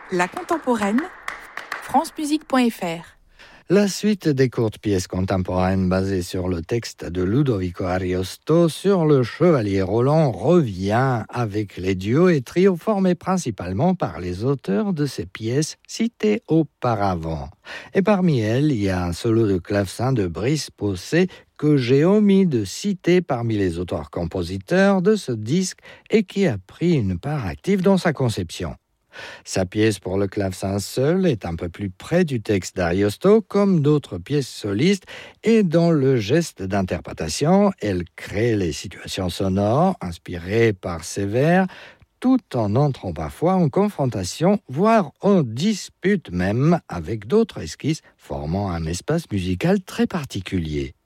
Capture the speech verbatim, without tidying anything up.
La contemporaine, francemusique point f r. La suite des courtes pièces contemporaines basées sur le texte de Ludovico Ariosto sur le Chevalier Roland revient avec les duos et trios formés principalement par les auteurs de ces pièces citées auparavant. Et parmi elles, il y a un solo de clavecin de Brice Posset que j'ai omis de citer parmi les auteurs-compositeurs de ce disque et qui a pris une part active dans sa conception. Sa pièce pour le clavecin seul est un peu plus près du texte d'Ariosto, comme d'autres pièces solistes, et dans le geste d'interprétation, elle crée les situations sonores inspirées par ses vers, tout en entrant parfois en confrontation, voire en dispute même avec d'autres esquisses, formant un espace musical très particulier.